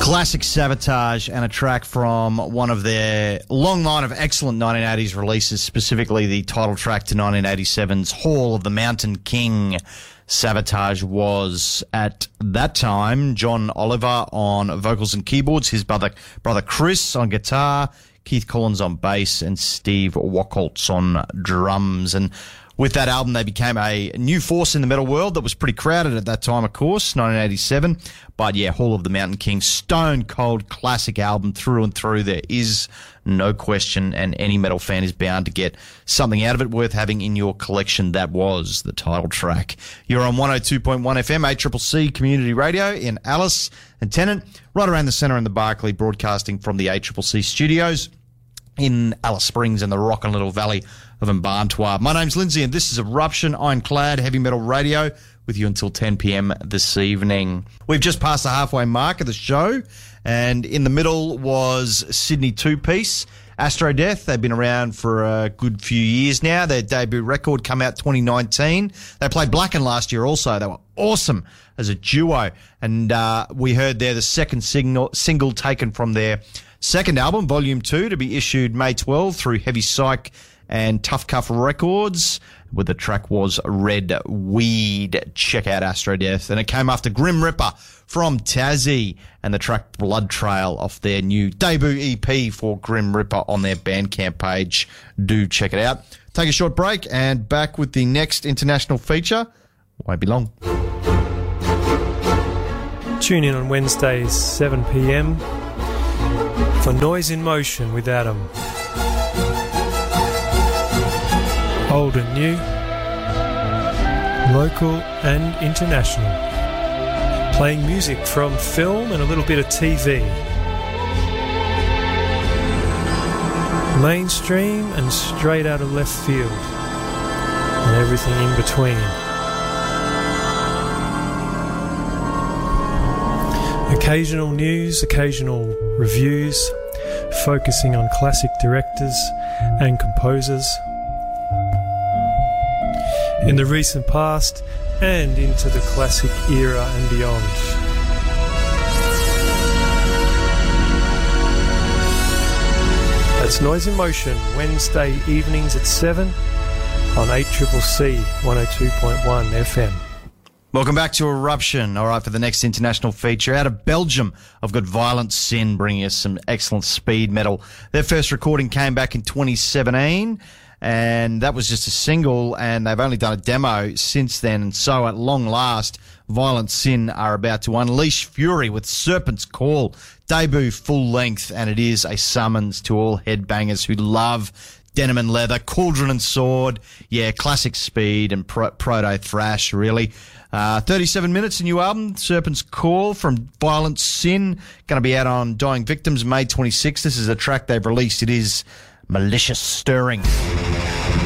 Classic Sabotage and a track from one of their long line of excellent 1980s releases, specifically the title track to 1987's Hall of the Mountain King. Sabotage was, at that time, John Oliver on vocals and keyboards, his brother Chris on guitar, Keith Collins on bass, and Steve Wacholtz on drums. And with that album, they became a new force in the metal world that was pretty crowded at that time, of course, 1987. But yeah, Hall of the Mountain King, stone cold classic album through and through. There is no question, and any metal fan is bound to get something out of it worth having in your collection. That was the title track. You're on 102.1 FM, ACCC Community Radio in Alice and Tennant, right around the centre in the Barclay, broadcasting from the ACCC studios in Alice Springs and the rockin' little valley of Mbarntuar. My name's Lindsay, and this is Eruption, Ironclad Heavy Metal Radio, with you until 10 p.m. this evening. We've just passed the halfway mark of the show, and in the middle was Sydney two-piece, Astro Death. They've been around for a good few years now. Their debut record come out 2019. They played Blacken last year also. They were awesome as a duo, and we heard there the second single taken from their second album, Volume 2, to be issued May 12 through Heavy Psych and Tough Cuff Records, where the track was Red Weed. Check out Astro Death. And it came after Grim Ripper from Tassie and the track Blood Trail off their new debut EP for Grim Ripper on their Bandcamp page. Do check it out. Take a short break and back with the next international feature. Won't be long. Tune in on Wednesdays, 7 p.m. for Noise in Motion with Adam. Old and new, local and international. Playing music from film and a little bit of TV. Mainstream and straight out of left field. And everything in between. Occasional news, occasional reviews, focusing on classic directors and composers in the recent past and into the classic era and beyond. That's Noise in Motion, Wednesday evenings at 7 on ACCC 102.1 FM. Welcome back to Eruption. All right, for the next international feature, out of Belgium, I've got Violent Sin bringing us some excellent speed metal. Their first recording came back in 2017, and that was just a single, and they've only done a demo since then. And so, at long last, Violent Sin are about to unleash fury with Serpent's Call, debut full length, and it is a summons to all headbangers who love denim and leather, cauldron and sword, yeah, classic speed and proto-thrash, really. 37 minutes, a new album, Serpent's Call from Violent Sin, going to be out on Dying Victims May 26th. This is a track they've released. It is Malicious Stirring.